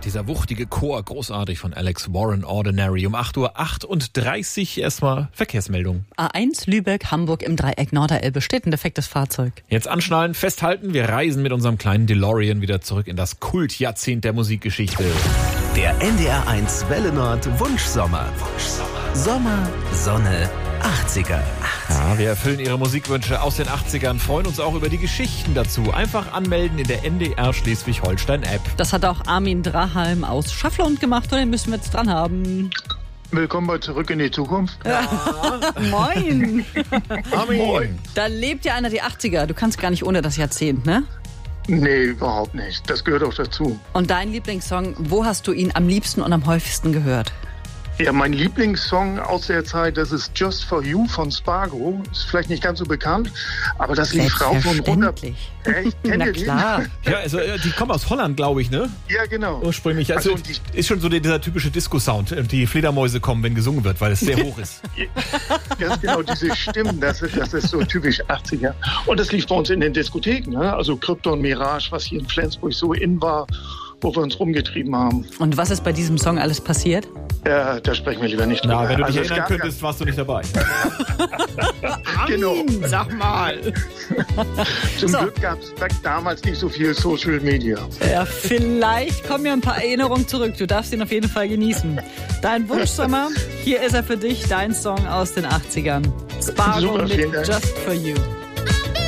dieser wuchtige Chor, großartig von Alex Warren, Ordinary. Um 8:38 Uhr erstmal Verkehrsmeldung. A1 Lübeck, Hamburg im Dreieck Norderelbe. Steht ein defektes Fahrzeug. Jetzt anschnallen, festhalten. Wir reisen mit unserem kleinen DeLorean wieder zurück in das Kultjahrzehnt der Musikgeschichte. Der NDR1 Welle Nord Wunschsommer. Sommer, Sonne, 80er. Ja, wir erfüllen Ihre Musikwünsche aus den 80ern, freuen uns auch über die Geschichten dazu. Einfach anmelden in der NDR Schleswig-Holstein-App. Das hat auch Armin Drahalm aus Schafflund gemacht und den müssen wir jetzt dran haben. Willkommen bei Zurück in die Zukunft. Ja. Moin. Armin. Moin. Da lebt ja einer die 80er. Du kannst gar nicht ohne das Jahrzehnt, ne? Nee, überhaupt nicht. Das gehört auch dazu. Und dein Lieblingssong, wo hast du ihn am liebsten und am häufigsten gehört? Ja, mein Lieblingssong aus der Zeit, das ist Just For You von Spargo. Ist vielleicht nicht ganz so bekannt, aber das lief rauf und runter. Echt? Kennt Na ihr den? klar. Ja, also die kommen aus Holland, glaube ich, ne? Ja, genau. Ursprünglich. Also ist schon so dieser typische Disco-Sound. Die Fledermäuse kommen, wenn gesungen wird, weil es sehr hoch ist. Ganz genau, diese Stimmen, das ist so typisch 80er. Und das lief bei uns in den Diskotheken, ne? Also Krypton, Mirage, was hier in Flensburg so in war, wo wir uns rumgetrieben haben. Und was ist bei diesem Song alles passiert? Ja, da sprechen wir lieber nicht drüber. Na, wenn du dich es erinnern gab könntest, warst du nicht dabei. Genau. Sag mal. Zum Glück gab es damals nicht so viel Social Media. Ja, vielleicht kommen ja ein paar Erinnerungen zurück. Du darfst ihn auf jeden Fall genießen. Dein Wunschsommer, hier ist er für dich, dein Song aus den 80ern. Spargo Super, mit vielen Dank. Just For You.